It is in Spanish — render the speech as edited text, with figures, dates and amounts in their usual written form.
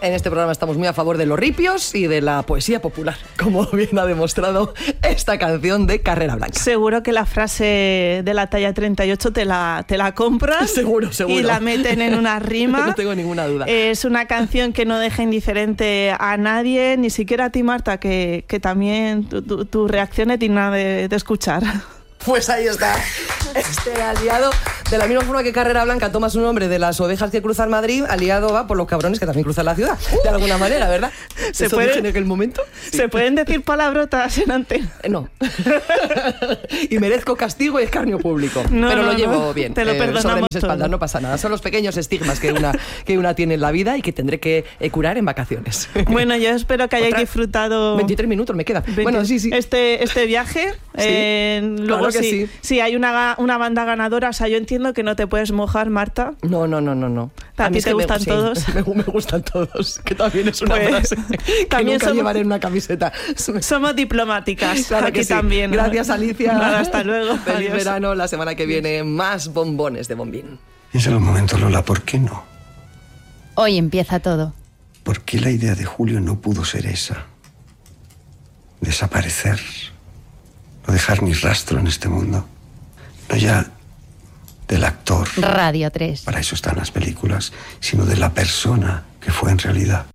En este programa estamos muy a favor de los ripios y de la poesía popular, como bien ha demostrado esta canción de Carrera Blanca. Seguro que la frase de la talla 38 te la compras. Seguro. Y la meten en una rima. No tengo ninguna duda. Es una canción que no deja indiferente a nadie, ni siquiera a ti, Marta, que también tu reacción es digna de escuchar. Pues ahí está, este aliado, de la misma forma que Carrera Blanca toma su nombre de las ovejas que cruzan Madrid, aliado va por los cabrones que también cruzan la ciudad, de alguna manera, ¿verdad? ¿Se puede, en aquel momento? Sí. ¿Se pueden decir palabrotas en antena? No. Y merezco castigo y escarnio público, pero lo llevo bien. Te lo perdonamos sobre mis espaldas, todo. no pasa nada. Son los pequeños estigmas que una tiene en la vida y que tendré que curar en vacaciones. Bueno, yo espero que hayáis disfrutado... 23 minutos me quedan. Bueno, sí. Este viaje. Sí, luego claro que sí. Si hay una banda ganadora, o sea, yo entiendo que no te puedes mojar, Marta. No. ¿A ti te gustan todos? Me gustan todos, que también es una frase que también nunca llevaré en una camiseta. Somos diplomáticas, claro aquí sí. También. Gracias, Alicia. Nada, hasta luego. Feliz verano. La semana que viene más bombones de Bombín. Es el momento, Lola, ¿por qué no? Hoy empieza todo. ¿Por qué la idea de Julio no pudo ser esa? Desaparecer. No dejar ni rastro en este mundo. No ya del actor. Radio 3. Para eso están las películas, sino de la persona que fue en realidad.